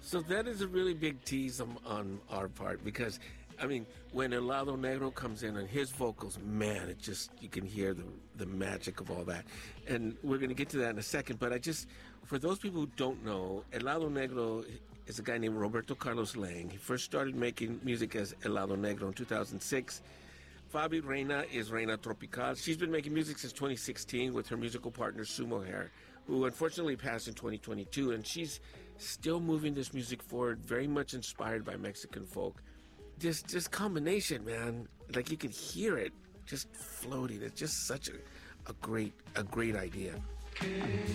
So that is a really big tease on our part because, I mean, when Helado Negro comes in and his vocals, man, it just, you can hear the magic of all that. And we're going to get to that in a second, but for those people who don't know, Helado Negro is a guy named Roberto Carlos Lang. He first started making music as Helado Negro in 2006. Fabi Reina is Reina Tropical. She's been making music since 2016 with her musical partner Sumo Hair, who unfortunately passed in 2022, and she's still moving this music forward, very much inspired by Mexican folk. This combination, man, like you can hear it just floating. It's just such a great idea.